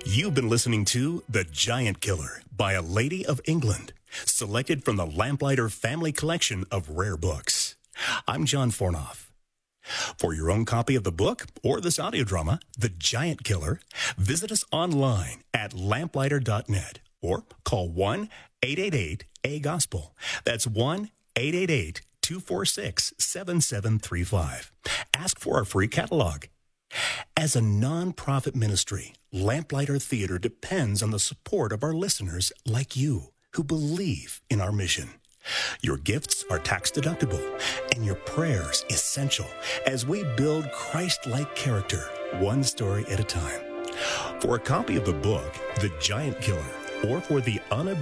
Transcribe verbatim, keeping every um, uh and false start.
You've been listening to The Giant Killer by A Lady of England, selected from the Lamplighter Family Collection of rare books. I'm John Fornoff. For your own copy of the book or this audio drama, The Giant Killer, visit us online at lamplighter dot net or call one eight eight eight A Gospel. That's one eight eight eight, two four six, seven seven three five. Ask for our free catalog. As a non-profit ministry, Lamplighter Theater depends on the support of our listeners like you who believe in our mission. Your gifts are tax-deductible, and your prayers essential as we build Christ-like character one story at a time. For a copy of the book, The Giant Killer, or for the unabridged